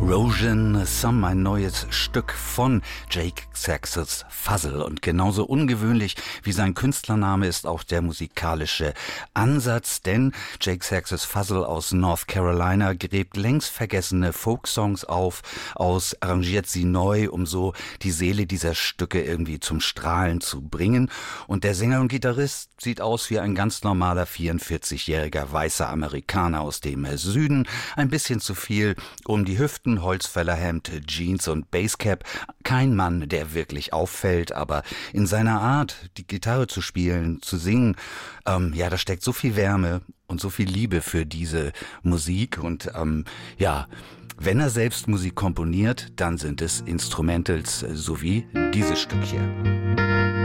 Erosion Some, ein neues Stück von Jake Saxes Fuzzle. Und genauso ungewöhnlich wie sein Künstlername ist auch der musikalische Ansatz, denn Jake Saxes Fuzzle aus North Carolina gräbt längst vergessene Folksongs auf, arrangiert sie neu, um so die Seele dieser Stücke irgendwie zum Strahlen zu bringen. Und der Sänger und Gitarrist sieht aus wie ein ganz normaler 44-jähriger weißer Amerikaner aus dem Süden. Ein bisschen zu viel um die Hüften, Holzfällerhemd, Jeans und Basscap. Kein Mann, der wirklich auffällt, aber in seiner Art, die Gitarre zu spielen, zu singen, da steckt so viel Wärme und so viel Liebe für diese Musik. Und wenn er selbst Musik komponiert, dann sind es Instrumentals, so wie dieses Stück hier.